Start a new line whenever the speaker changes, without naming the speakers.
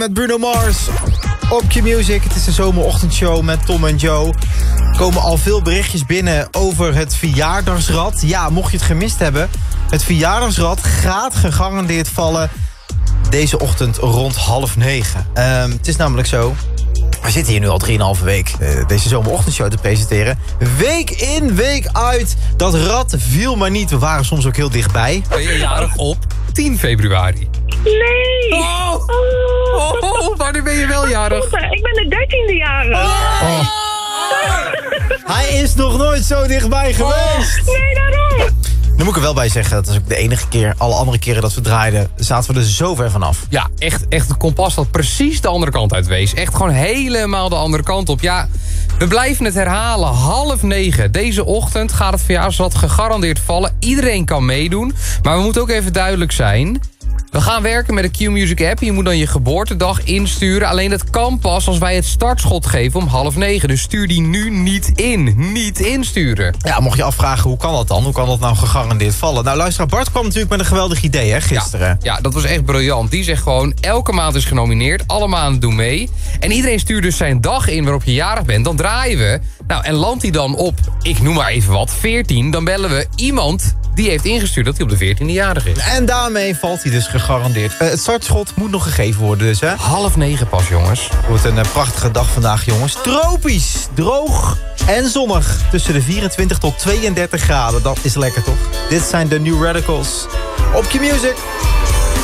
Met Bruno Mars op Q-Music. Het is de zomerochtendshow met Tom en Joe. Er komen al veel berichtjes binnen over het verjaardagsrad. Ja, mocht je het gemist hebben, het verjaardagsrad gaat gegarandeerd vallen deze ochtend rond 8:30. Het is namelijk zo, we zitten hier nu al 3,5 week deze zomerochtendshow te presenteren. Week in, week uit. Dat rad viel maar niet. We waren soms ook heel dichtbij.
Ben je jarig op 10 februari?
Nee!
Wanneer ben je wel jarig?
Ik ben de 13e jarig.
Hij is nog nooit zo dichtbij geweest.
Nee, daarom.
Nu moet ik er wel bij zeggen, dat is ook de enige keer. Alle andere keren dat we draaiden, zaten we er zo ver vanaf.
Ja, echt het kompas dat precies de andere kant uit wees. Echt gewoon helemaal de andere kant op. Ja, we blijven het herhalen. 8:30. Deze ochtend gaat het verjaarsrad gegarandeerd vallen. Iedereen kan meedoen. Maar we moeten ook even duidelijk zijn. We gaan werken met de Q-Music app. Je moet dan je geboortedag insturen. Alleen dat kan pas als wij het startschot geven om 8:30. Dus stuur die nu niet in. Niet insturen.
Ja, mocht je afvragen, hoe kan dat dan? Hoe kan dat nou gegarandeerd vallen? Nou, luisteraar Bart kwam natuurlijk met een geweldig idee, hè, gisteren.
Ja, dat was echt briljant. Die zegt gewoon, elke maand is genomineerd. Alle maanden doen mee. En iedereen stuurt dus zijn dag in waarop je jarig bent. Dan draaien we. Nou, en landt hij dan op, ik noem maar even wat, 14. Dan bellen we iemand die heeft ingestuurd dat hij op de 14e jarig is.
En daarmee valt hij dus gegarandeerd. Het startschot moet nog gegeven worden dus, hè?
8:30 pas, jongens.
Het wordt een prachtige dag vandaag, jongens. Tropisch, droog en zonnig. Tussen de 24 tot 32 graden. Dat is lekker, toch? Dit zijn de New Radicals op Q-Music.